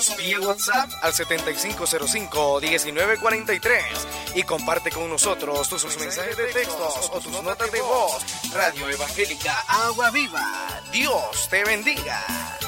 Escríbenos vía WhatsApp al 7505-1943 y comparte con nosotros tus mensajes de textos o tus notas de voz. Radio Evangélica Agua Viva. Dios te bendiga.